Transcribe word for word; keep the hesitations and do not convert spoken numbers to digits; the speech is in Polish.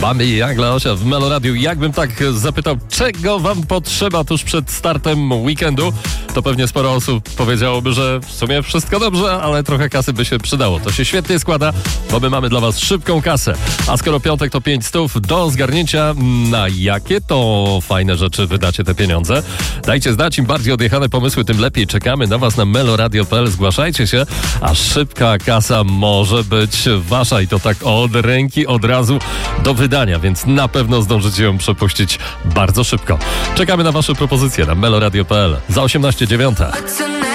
Bambi i Agla Osia w Meloradiu. Jakbym tak zapytał, czego wam potrzeba tuż przed startem weekendu, to pewnie sporo osób powiedziałoby, że w sumie wszystko dobrze, ale trochę kasy by się przydało. To się świetnie składa, bo my mamy dla was szybką kasę. A skoro piątek to pięć stów do zgarnięcia, na jakie to fajne rzeczy wydacie te pieniądze? Dajcie znać, im bardziej odjechane pomysły, tym lepiej. Czekamy na was na meloradio kropka p l. Zgłaszajcie się, a szybka kasa może być wasza i to tak od ręki, od razu do wydania, więc na pewno zdążycie ją przepuścić bardzo szybko. Czekamy na wasze propozycje na meloradio kropka p l. Za osiemnaście dziewiąta.